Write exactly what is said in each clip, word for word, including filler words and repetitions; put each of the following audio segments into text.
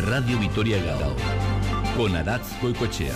Radio Vitoria Gasteiz, con Aratz Goicoechea.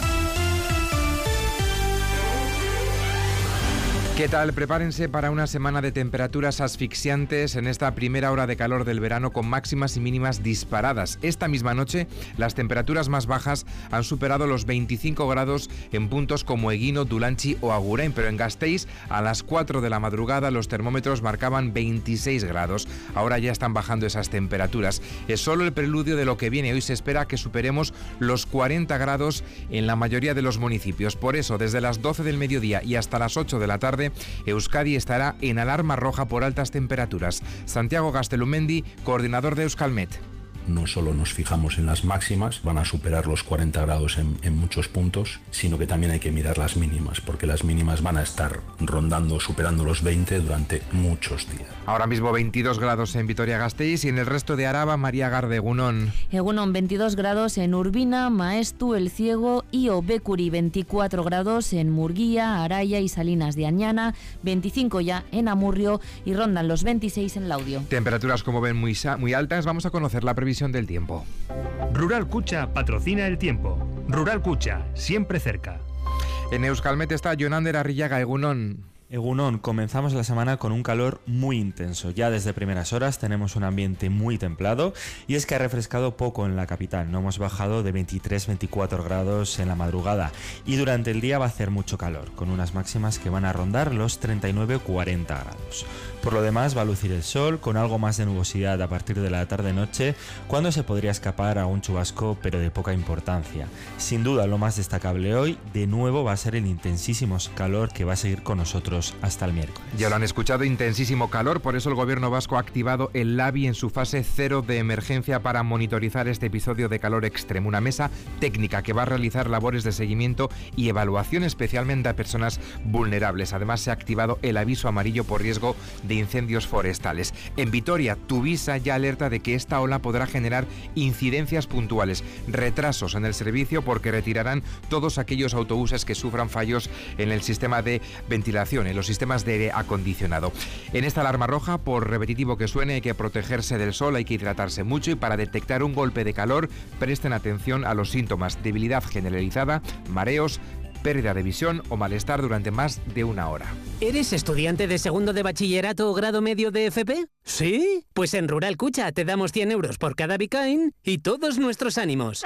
¿Qué tal? Prepárense para una semana de temperaturas asfixiantes en esta primera hora de calor del verano, con máximas y mínimas disparadas. Esta misma noche las temperaturas más bajas han superado los veinticinco grados en puntos como Eguino, Dulantzi o Agurain, pero en Gasteiz a las cuatro de la madrugada los termómetros marcaban veintiséis grados. Ahora ya están bajando esas temperaturas. Es solo el preludio de lo que viene. Hoy se espera que superemos los cuarenta grados en la mayoría de los municipios. Por eso, desde las doce del mediodía y hasta las ocho de la tarde, Euskadi estará en alarma roja por altas temperaturas. Santiago Gastelumendi, coordinador de Euskalmet. No solo nos fijamos en las máximas, van a superar los cuarenta grados en, en muchos puntos, sino que también hay que mirar las mínimas, porque las mínimas van a estar rondando, superando los veinte durante muchos días. Ahora mismo veintidós grados en Vitoria-Gasteiz y en el resto de Araba, María Garde, Egunon. Egunon, veintidós grados en Urbina, Maestu, El Ciego y Obecuri, veinticuatro grados en Murguía, Araya y Salinas de Añana, veinticinco ya en Amurrio y rondan los veintiséis en Laudio. Temperaturas, como ven, muy, muy altas. Vamos a conocer la previsión del tiempo. Rural Cucha patrocina el tiempo. Rural Cucha, siempre cerca. En Euskalmet está Jonander Arrillaga, Egunon. Egunon, comenzamos la semana con un calor muy intenso. Ya desde primeras horas tenemos un ambiente muy templado y es que ha refrescado poco en la capital. No hemos bajado de veintitrés a veinticuatro grados en la madrugada y durante el día va a hacer mucho calor, con unas máximas que van a rondar los treinta y nueve a cuarenta grados. Por lo demás va a lucir el sol con algo más de nubosidad a partir de la tarde-noche, cuando se podría escapar a un chubasco pero de poca importancia. Sin duda lo más destacable hoy de nuevo va a ser el intensísimo calor que va a seguir con nosotros hasta el miércoles. Ya lo han escuchado, intensísimo calor, por eso el gobierno vasco ha activado el LABI en su fase cero de emergencia para monitorizar este episodio de calor extremo. Una mesa técnica que va a realizar labores de seguimiento y evaluación especialmente a personas vulnerables. Además se ha activado el aviso amarillo por riesgo de incendios forestales. En Vitoria, Tuvisa ya alerta de que esta ola podrá generar incidencias puntuales, retrasos en el servicio porque retirarán todos aquellos autobuses que sufran fallos en el sistema de ventilación, en los sistemas de aire acondicionado. En esta alarma roja, por repetitivo que suene, hay que protegerse del sol, hay que hidratarse mucho y para detectar un golpe de calor, presten atención a los síntomas: debilidad generalizada, mareos, pérdida de visión o malestar durante más de una hora. ¿Eres estudiante de segundo de bachillerato o grado medio de F P? ¿Sí? Pues en Rural Cucha te damos cien euros por cada Bicain y todos nuestros ánimos.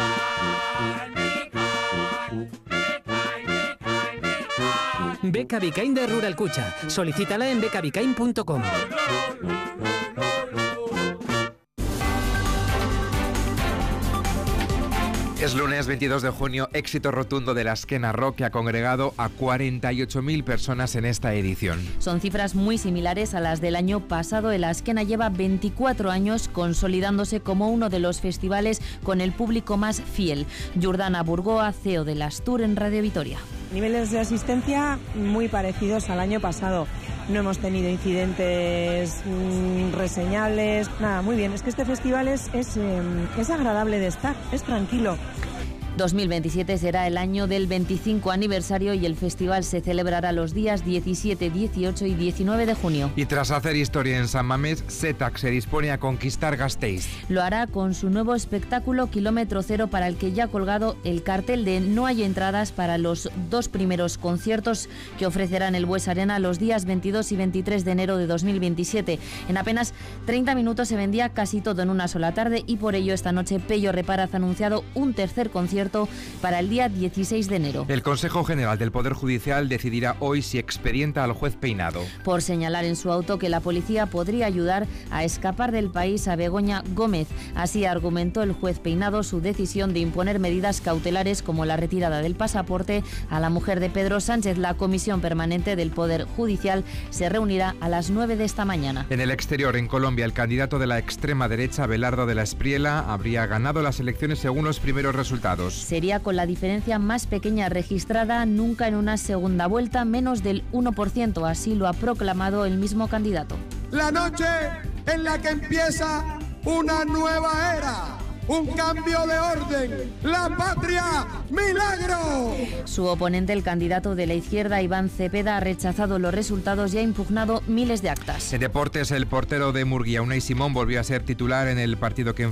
Beca Bicain de Rural Cucha. Solicítala en beca bicain punto com. Es lunes veintidós de junio, éxito rotundo de la Azkena Rock, que ha congregado a cuarenta y ocho mil personas en esta edición. Son cifras muy similares a las del año pasado. El Azkena lleva veinticuatro años consolidándose como uno de los festivales con el público más fiel. Jordana Burgoa, C E O de Astur en Radio Vitoria. Niveles de asistencia muy parecidos al año pasado. No hemos tenido incidentes mmm, reseñables, nada, muy bien. Es que este festival es, es, eh, es agradable de estar, es tranquilo. dos mil veintisiete será el año del veinticinco aniversario y el festival se celebrará los días diecisiete, dieciocho y diecinueve de junio. Y tras hacer historia en San Mamés, Setac se dispone a conquistar Gasteiz. Lo hará con su nuevo espectáculo Kilómetro Cero, para el que ya ha colgado el cartel de no hay entradas para los dos primeros conciertos que ofrecerán el Bues Arena los días veintidós y veintitrés de enero de dos mil veintisiete. En apenas treinta minutos se vendía casi todo en una sola tarde y por ello esta noche Pello Reparaz ha anunciado un tercer concierto para el día dieciséis de enero. El Consejo General del Poder Judicial decidirá hoy si expedienta al juez Peinado por señalar en su auto que la policía podría ayudar a escapar del país a Begoña Gómez. Así argumentó el juez Peinado su decisión de imponer medidas cautelares como la retirada del pasaporte a la mujer de Pedro Sánchez. La Comisión Permanente del Poder Judicial se reunirá a las nueve de esta mañana. En el exterior, en Colombia, el candidato de la extrema derecha, Abelardo de la Espriella, habría ganado las elecciones según los primeros resultados. Sería con la diferencia más pequeña registrada nunca en una segunda vuelta, menos del uno por ciento, así lo ha proclamado el mismo candidato. La noche en la que empieza una nueva era. Un cambio de orden. ¡La patria! ¡Milagro! Su oponente, el candidato de la izquierda, Iván Cepeda, ha rechazado los resultados y ha impugnado miles de actas. En deportes, el portero de Murguía, Unai Simón, volvió a ser titular en el partido que